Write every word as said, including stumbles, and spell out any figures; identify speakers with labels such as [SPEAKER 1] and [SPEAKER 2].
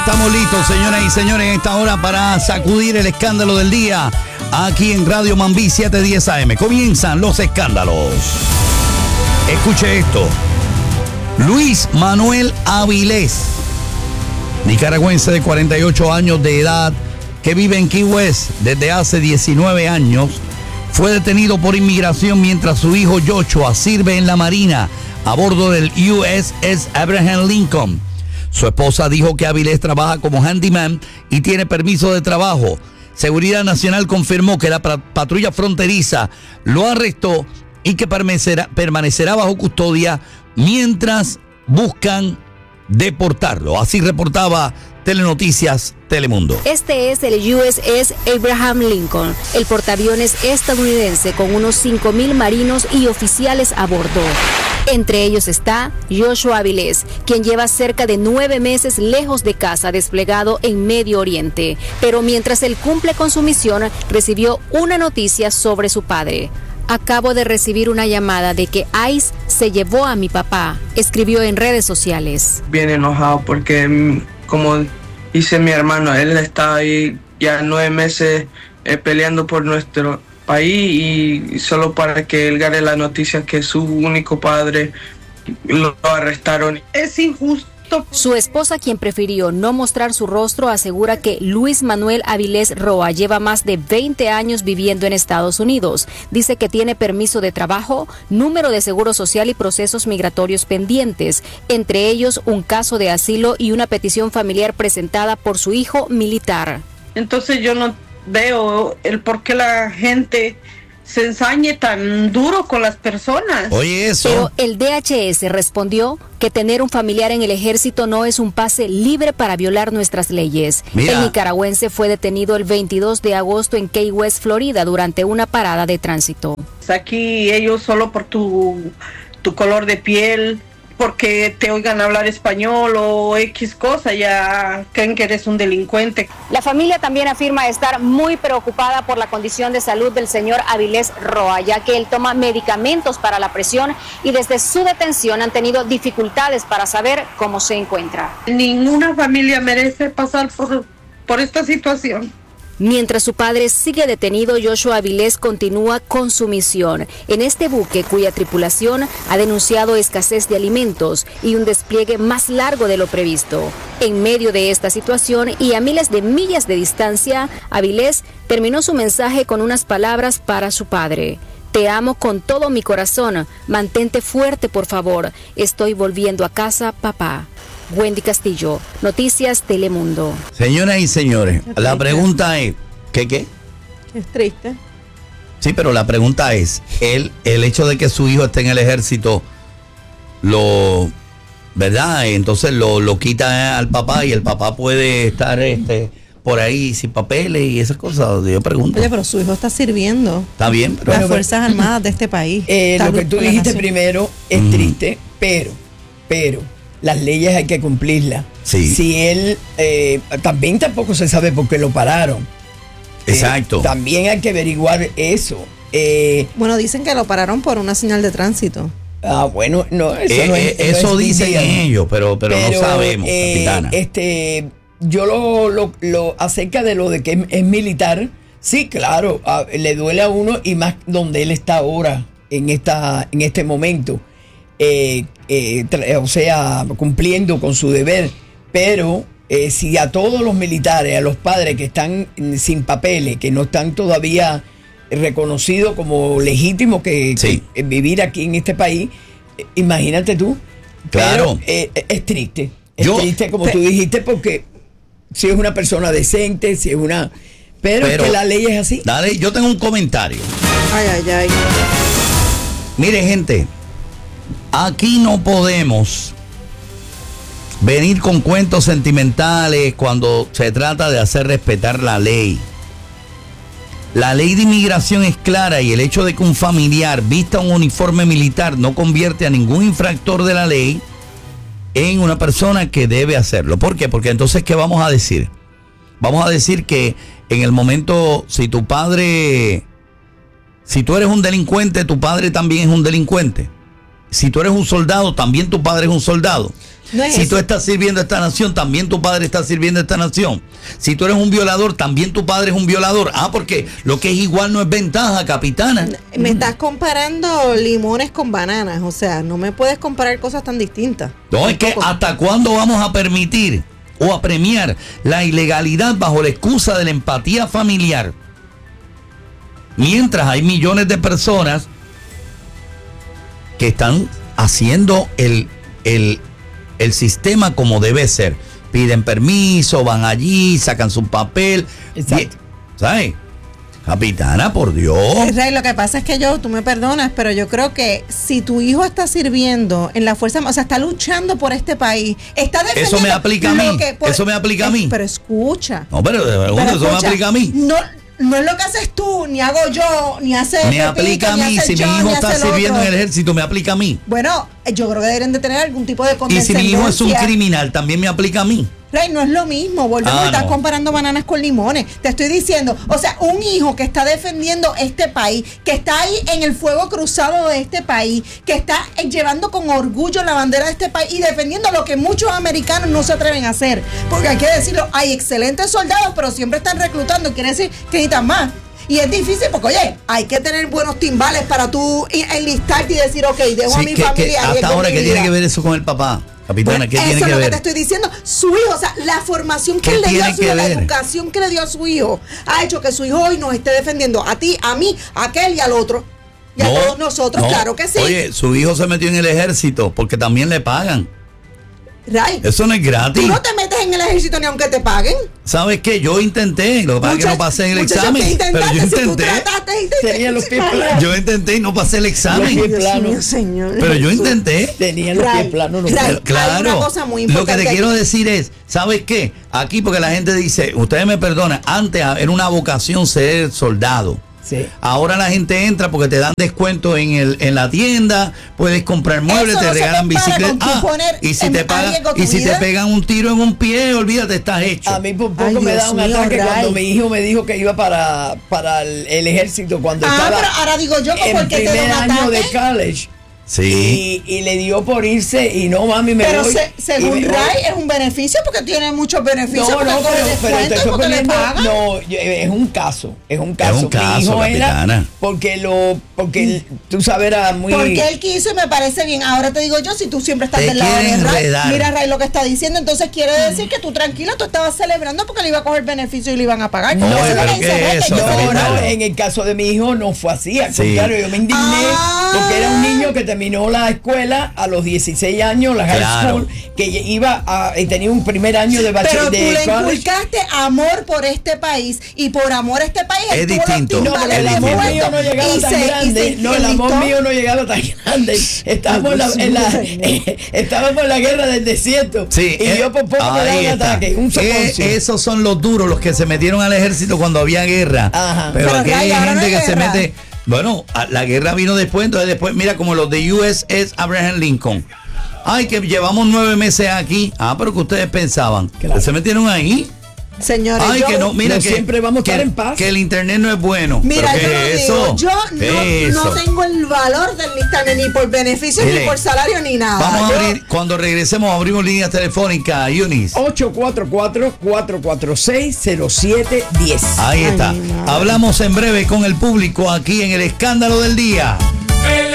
[SPEAKER 1] Estamos listos, señoras y señores, en esta hora para sacudir el escándalo del día aquí en Radio Mambí setecientos diez A M. Comienzan los escándalos. Escuche esto. Luis Manuel Avilés, nicaragüense de cuarenta y ocho años de edad, que vive en Key West desde hace diecinueve años, fue detenido por inmigración mientras su hijo Joshua sirve en la Marina a bordo del U S S Abraham Lincoln. Su esposa dijo que Avilés trabaja como handyman y tiene permiso de trabajo. Seguridad Nacional confirmó que la patrulla fronteriza lo arrestó y que permanecerá, permanecerá bajo custodia mientras buscan deportarlo. Así reportaba Telenoticias Telemundo.
[SPEAKER 2] Este es el U S S Abraham Lincoln, el portaaviones estadounidense con unos cinco mil marinos y oficiales a bordo. Entre ellos está Joshua Avilés, quien lleva cerca de nueve meses lejos de casa, desplegado en Medio Oriente. Pero mientras él cumple con su misión, recibió una noticia sobre su padre. Acabo de recibir una llamada de que ICE se llevó a mi papá, escribió en redes sociales.
[SPEAKER 3] Bien enojado porque, como dice mi hermano, él está ahí ya nueve meses eh, peleando por nuestro país y solo para que él gane la noticia que su único padre lo arrestaron. Es injusto.
[SPEAKER 2] Su esposa, quien prefirió no mostrar su rostro, asegura que Luis Manuel Avilés Roa lleva más de veinte años viviendo en Estados Unidos. Dice que tiene permiso de trabajo, número de seguro social y procesos migratorios pendientes, entre ellos un caso de asilo y una petición familiar presentada por su hijo militar.
[SPEAKER 3] Entonces yo no veo el por qué la gente se ensañe tan duro con las personas.
[SPEAKER 1] Oye, eso.
[SPEAKER 2] Pero el D H S respondió que tener un familiar en el ejército no es un pase libre para violar nuestras leyes.
[SPEAKER 1] Mira.
[SPEAKER 2] El nicaragüense fue detenido el veintidós de agosto en Key West, Florida, durante una parada de tránsito.
[SPEAKER 3] Aquí ellos solo por tu, tu color de piel, porque te oigan hablar español o X cosa, ya creen que eres un delincuente.
[SPEAKER 2] La familia también afirma estar muy preocupada por la condición de salud del señor Avilés Roa, ya que él toma medicamentos para la presión y desde su detención han tenido dificultades para saber cómo se encuentra.
[SPEAKER 3] Ninguna familia merece pasar por, por esta situación.
[SPEAKER 2] Mientras su padre sigue detenido, Joshua Avilés continúa con su misión en este buque cuya tripulación ha denunciado escasez de alimentos y un despliegue más largo de lo previsto. En medio de esta situación y a miles de millas de distancia, Avilés terminó su mensaje con unas palabras para su padre. Te amo con todo mi corazón, mantente fuerte por favor, estoy volviendo a casa, papá. Wendy Castillo, Noticias Telemundo.
[SPEAKER 1] Señoras y señores, la pregunta es, ¿qué qué?
[SPEAKER 4] Es triste.
[SPEAKER 1] Sí, pero la pregunta es, el, el hecho de que su hijo esté en el ejército, lo, ¿verdad? Entonces lo, lo quita al papá y el papá puede estar este por ahí sin papeles y esas cosas. Yo pregunto.
[SPEAKER 4] Oye, pero su hijo está sirviendo.
[SPEAKER 1] Está bien, pero...
[SPEAKER 4] Las
[SPEAKER 5] Bueno,
[SPEAKER 4] Fuerzas Armadas de este país.
[SPEAKER 5] Eh, lo que tú dijiste primero es
[SPEAKER 1] Mm.
[SPEAKER 5] triste, pero, pero, las leyes hay que cumplirlas.
[SPEAKER 1] Sí.
[SPEAKER 5] Si él, eh, también tampoco se sabe por qué lo pararon.
[SPEAKER 1] Exacto.
[SPEAKER 5] Eh, también hay que averiguar eso. Eh,
[SPEAKER 4] Bueno, dicen que lo pararon por una señal de tránsito.
[SPEAKER 5] ah, bueno, no, eso
[SPEAKER 1] Eh,
[SPEAKER 5] no
[SPEAKER 1] eh,
[SPEAKER 5] es, no
[SPEAKER 1] eso
[SPEAKER 5] es
[SPEAKER 1] dicen
[SPEAKER 5] día.
[SPEAKER 1] ellos, pero, pero, no sabemos,
[SPEAKER 5] eh,
[SPEAKER 1] capitana.
[SPEAKER 5] Este, yo lo, lo, lo acerca de lo de que es, es militar, sí, claro, a, le duele a uno y más donde él está ahora, en esta, en este momento. Eh, eh, tra- o sea, cumpliendo con su deber, pero eh, si a todos los militares, a los padres que están mm, sin papeles, que no están todavía reconocidos como legítimos que,
[SPEAKER 1] Sí.
[SPEAKER 5] que, eh, vivir aquí en este país, eh, imagínate tú.
[SPEAKER 1] Claro.
[SPEAKER 5] Pero, eh, es triste, es
[SPEAKER 1] Yo-
[SPEAKER 5] triste como
[SPEAKER 4] pe-
[SPEAKER 5] tú dijiste, porque si es una persona decente, si es una... Pero,
[SPEAKER 1] Pero-
[SPEAKER 5] es que la ley es así.
[SPEAKER 1] Dale, yo tengo un comentario.
[SPEAKER 4] Ay, ay, ay.
[SPEAKER 1] Mire, gente, aquí no podemos venir con cuentos sentimentales cuando se trata de hacer respetar la ley. La ley de inmigración es clara y el hecho de que un familiar vista un uniforme militar no convierte a ningún infractor de la ley en una persona que debe hacerlo. ¿Por qué? Porque entonces, ¿qué vamos a decir? Vamos a decir que en el momento, si tu padre, si tú eres un delincuente, tu padre también es un delincuente. Si tú eres un soldado, también tu padre es un soldado.
[SPEAKER 4] No es
[SPEAKER 1] si
[SPEAKER 4] eso.
[SPEAKER 1] tú estás sirviendo a esta nación, también tu padre está sirviendo a esta nación. Si tú eres un violador, también tu padre es un violador. Ah, porque lo que es igual no es ventaja, capitana.
[SPEAKER 4] Me estás comparando limones con bananas, o sea, no me puedes comparar cosas tan distintas.
[SPEAKER 1] No, es que
[SPEAKER 4] Tampoco.
[SPEAKER 1] hasta cuándo vamos a permitir o a premiar la ilegalidad bajo la excusa de la empatía familiar. Mientras hay millones de personas que están haciendo el, el, el sistema como debe ser. Piden permiso, van allí, sacan su papel.
[SPEAKER 5] Exacto.
[SPEAKER 1] Y- ¿Sabes? Capitana, por Dios.
[SPEAKER 4] Ray, lo que pasa es que yo, tú me perdonas, pero yo creo que si tu hijo está sirviendo en la fuerza, o sea, está luchando por este país, está defendiendo
[SPEAKER 1] Eso me aplica a mí,
[SPEAKER 4] lo que por-
[SPEAKER 1] eso me aplica a mí.
[SPEAKER 4] Eh, Pero escucha.
[SPEAKER 1] No, pero,
[SPEAKER 4] pero
[SPEAKER 1] pero eso me
[SPEAKER 4] escucha,
[SPEAKER 1] aplica a mí.
[SPEAKER 4] No, no es lo que haces tú, ni hago yo, ni hace
[SPEAKER 1] Me
[SPEAKER 4] Pepito,
[SPEAKER 1] aplica a
[SPEAKER 4] ni
[SPEAKER 1] mí.
[SPEAKER 4] hace
[SPEAKER 1] Si mi
[SPEAKER 4] John,
[SPEAKER 1] hijo
[SPEAKER 4] ni
[SPEAKER 1] está
[SPEAKER 4] hace el
[SPEAKER 1] sirviendo
[SPEAKER 4] otro.
[SPEAKER 1] en el ejército, me aplica a mí.
[SPEAKER 4] Bueno, yo creo que deberían de tener algún tipo de
[SPEAKER 1] Y si
[SPEAKER 4] condescendencia.
[SPEAKER 1] mi hijo es un criminal, también me aplica a mí.
[SPEAKER 4] Ray, no es lo mismo, volvemos
[SPEAKER 1] Ah,
[SPEAKER 4] a estar
[SPEAKER 1] no.
[SPEAKER 4] comparando bananas con limones. Te estoy diciendo, o sea, un hijo que está defendiendo este país, que está ahí en el fuego cruzado de este país, que está eh, llevando con orgullo la bandera de este país y defendiendo lo que muchos americanos no se atreven a hacer. Porque hay que decirlo, hay excelentes soldados, pero siempre están reclutando, quiere decir que necesitan más. Y es difícil porque, oye, hay que tener buenos timbales para tú i- enlistarte y decir, ok, dejo a
[SPEAKER 1] Sí,
[SPEAKER 4] mi
[SPEAKER 1] que- que
[SPEAKER 4] familia. y
[SPEAKER 1] hasta
[SPEAKER 4] con
[SPEAKER 1] ahora,
[SPEAKER 4] mi
[SPEAKER 1] ¿qué
[SPEAKER 4] vida.
[SPEAKER 1] tiene que ver eso con el papá? Capitana,
[SPEAKER 4] Bueno,
[SPEAKER 1] ¿qué
[SPEAKER 4] eso
[SPEAKER 1] tiene
[SPEAKER 4] es
[SPEAKER 1] que
[SPEAKER 4] lo que
[SPEAKER 1] ver?
[SPEAKER 4] te estoy diciendo. Su hijo, o sea, la formación que
[SPEAKER 1] ¿Qué
[SPEAKER 4] él le dio
[SPEAKER 1] tiene
[SPEAKER 4] a su
[SPEAKER 1] que
[SPEAKER 4] hijo, la
[SPEAKER 1] ver?
[SPEAKER 4] educación que le dio a su hijo, ha hecho que su hijo hoy nos esté defendiendo a ti, a mí, a aquel y al otro. Y a todos nosotros,
[SPEAKER 1] no.
[SPEAKER 4] claro que sí.
[SPEAKER 1] Oye, su hijo se metió en el ejército porque también le pagan.
[SPEAKER 4] Ray,
[SPEAKER 1] Eso no es gratis.
[SPEAKER 4] tú no te metes en el ejército ni aunque te paguen.
[SPEAKER 1] ¿Sabes qué? Yo intenté, lo que pasa es que no
[SPEAKER 4] Muchacho,
[SPEAKER 1] pasé en el
[SPEAKER 4] muchacho,
[SPEAKER 1] examen.
[SPEAKER 4] ¿qué
[SPEAKER 1] Pero yo
[SPEAKER 4] intentaste? Si tú
[SPEAKER 1] intenté.
[SPEAKER 4] trataste, intentaste.
[SPEAKER 5] Tenía los pies
[SPEAKER 4] Ray,
[SPEAKER 5] planos.
[SPEAKER 1] Yo intenté y no pasé el
[SPEAKER 5] Los
[SPEAKER 1] examen.
[SPEAKER 5] pies
[SPEAKER 4] Dios
[SPEAKER 5] planos.
[SPEAKER 4] mío, Señor.
[SPEAKER 1] Pero yo
[SPEAKER 4] Jesús.
[SPEAKER 1] intenté.
[SPEAKER 5] Tenían los
[SPEAKER 4] Ray,
[SPEAKER 5] pies planos. los
[SPEAKER 4] Ray.
[SPEAKER 5] pies.
[SPEAKER 4] Hay
[SPEAKER 1] Claro.
[SPEAKER 4] una cosa muy
[SPEAKER 1] Lo que
[SPEAKER 4] importante
[SPEAKER 1] te
[SPEAKER 4] aquí.
[SPEAKER 1] quiero decir es, ¿sabes qué? Aquí porque la gente dice, ustedes me perdonan, antes era una vocación ser soldado.
[SPEAKER 5] Sí.
[SPEAKER 1] Ahora la gente entra porque te dan descuento en el en la tienda, puedes comprar muebles,
[SPEAKER 4] Eso
[SPEAKER 1] te
[SPEAKER 4] no se
[SPEAKER 1] regalan
[SPEAKER 4] compara
[SPEAKER 1] bicicletas.
[SPEAKER 4] con tú
[SPEAKER 1] Ah,
[SPEAKER 4] poner
[SPEAKER 1] y si
[SPEAKER 4] en
[SPEAKER 1] te pagan
[SPEAKER 4] riesgo tu
[SPEAKER 1] y si te
[SPEAKER 4] vida.
[SPEAKER 1] pegan un tiro en un pie, olvídate, estás hecho.
[SPEAKER 5] A mí por poco
[SPEAKER 4] Ay,
[SPEAKER 5] me
[SPEAKER 4] Dios
[SPEAKER 5] da un
[SPEAKER 4] mío,
[SPEAKER 5] ataque
[SPEAKER 4] Ray.
[SPEAKER 5] cuando mi hijo me dijo que iba para, para el, el ejército cuando
[SPEAKER 4] Ah,
[SPEAKER 5] estaba
[SPEAKER 4] pero ahora digo yo, ¿por
[SPEAKER 5] en
[SPEAKER 4] qué te da
[SPEAKER 5] primer
[SPEAKER 4] un
[SPEAKER 5] año de
[SPEAKER 4] ataque?
[SPEAKER 5] college.
[SPEAKER 1] Sí.
[SPEAKER 5] Y, y le dio por irse y no, mami, me
[SPEAKER 4] Pero
[SPEAKER 5] voy.
[SPEAKER 4] se- según
[SPEAKER 5] Y me-
[SPEAKER 4] Ray es un beneficio porque tiene muchos beneficios.
[SPEAKER 5] No,
[SPEAKER 4] porque
[SPEAKER 5] no,
[SPEAKER 4] coge
[SPEAKER 5] pero, pero te
[SPEAKER 4] descuento,
[SPEAKER 5] estoy
[SPEAKER 4] porque le
[SPEAKER 5] poniendo,
[SPEAKER 4] pagan.
[SPEAKER 5] no, yo- es un caso, es un caso.
[SPEAKER 1] un caso,
[SPEAKER 5] Mi hijo
[SPEAKER 1] capitana.
[SPEAKER 5] era porque lo, porque él, tú sabes, era muy.
[SPEAKER 4] Porque él quiso y me parece bien. Ahora te digo yo, si tú siempre estás
[SPEAKER 1] Te
[SPEAKER 4] del lado de
[SPEAKER 1] quieren
[SPEAKER 4] Ray,
[SPEAKER 1] enredar.
[SPEAKER 4] mira Ray lo que está diciendo, entonces quiere decir que tú tranquila, tú estabas celebrando porque le iba a coger beneficio y le iban a pagar.
[SPEAKER 1] No,
[SPEAKER 4] Eso es lo
[SPEAKER 1] pero
[SPEAKER 4] que
[SPEAKER 1] ¿qué
[SPEAKER 4] dice Ray,
[SPEAKER 1] es
[SPEAKER 4] que
[SPEAKER 1] eso,
[SPEAKER 4] yo-
[SPEAKER 5] No,
[SPEAKER 1] capitana?
[SPEAKER 5] no, en el caso de mi hijo no fue así, al
[SPEAKER 1] Sí.
[SPEAKER 5] contrario, yo me indigné
[SPEAKER 4] Ah.
[SPEAKER 5] porque era un niño que terminó la escuela a los dieciséis años, la high
[SPEAKER 1] Claro.
[SPEAKER 5] school, que iba a, y tenía un primer año de
[SPEAKER 4] Pero
[SPEAKER 5] bachiller
[SPEAKER 4] tú
[SPEAKER 5] de
[SPEAKER 4] le
[SPEAKER 5] college.
[SPEAKER 4] inculcaste amor por este país y por amor a este país.
[SPEAKER 1] Es
[SPEAKER 4] él tuvo los
[SPEAKER 1] distinto.
[SPEAKER 5] No,
[SPEAKER 4] timbales
[SPEAKER 5] el
[SPEAKER 1] es
[SPEAKER 5] amor
[SPEAKER 1] distinto.
[SPEAKER 5] mío no llegaba
[SPEAKER 4] y
[SPEAKER 5] tan
[SPEAKER 4] se- y
[SPEAKER 5] grande.
[SPEAKER 4] se-
[SPEAKER 5] No,
[SPEAKER 4] y
[SPEAKER 5] el amor
[SPEAKER 4] enlistó.
[SPEAKER 5] mío no llegaba tan grande. Estábamos en la, en la- estábamos en la guerra del desierto.
[SPEAKER 1] Sí,
[SPEAKER 5] y
[SPEAKER 1] eh,
[SPEAKER 5] yo por poco me da
[SPEAKER 1] ahí
[SPEAKER 5] un
[SPEAKER 1] está.
[SPEAKER 5] ataque, un
[SPEAKER 1] Eh,
[SPEAKER 5] soponcio.
[SPEAKER 1] esos son los duros, los que se metieron al ejército cuando había guerra.
[SPEAKER 5] Ajá.
[SPEAKER 1] Pero,
[SPEAKER 4] Pero,
[SPEAKER 1] aquí
[SPEAKER 4] Ray,
[SPEAKER 1] hay
[SPEAKER 4] ahora no
[SPEAKER 1] gente
[SPEAKER 4] hay
[SPEAKER 1] que se
[SPEAKER 4] guerra.
[SPEAKER 1] mete. Bueno, a- la guerra vino después, entonces después, mira, como los de U S S Abraham Lincoln. Ay, que llevamos nueve meses aquí. Ah, pero que ustedes pensaban.
[SPEAKER 5] Claro.
[SPEAKER 1] Se metieron ahí.
[SPEAKER 4] Señores,
[SPEAKER 1] Ay,
[SPEAKER 4] yo,
[SPEAKER 1] que no, mira
[SPEAKER 5] no
[SPEAKER 1] que
[SPEAKER 5] siempre vamos a
[SPEAKER 1] que,
[SPEAKER 5] estar en paz.
[SPEAKER 1] que el internet no es bueno.
[SPEAKER 4] mira,
[SPEAKER 1] ¿Pero
[SPEAKER 4] yo
[SPEAKER 1] qué
[SPEAKER 4] lo
[SPEAKER 1] es
[SPEAKER 4] digo,
[SPEAKER 1] eso?
[SPEAKER 4] yo
[SPEAKER 1] ¿Qué es
[SPEAKER 4] no, no
[SPEAKER 1] eso?
[SPEAKER 4] tengo el valor de enlistarme ni por beneficios
[SPEAKER 1] Mire,
[SPEAKER 4] ni por salario ni nada.
[SPEAKER 1] Vamos a
[SPEAKER 4] Yo-
[SPEAKER 1] abrir, cuando regresemos abrimos líneas telefónicas, Eunice.
[SPEAKER 5] ocho cuatro cuatro, cuatro cuatro seis, cero siete uno cero.
[SPEAKER 1] Ahí está.
[SPEAKER 4] Ay, mi madre.
[SPEAKER 1] Hablamos en breve con el público aquí en el escándalo del día.
[SPEAKER 6] El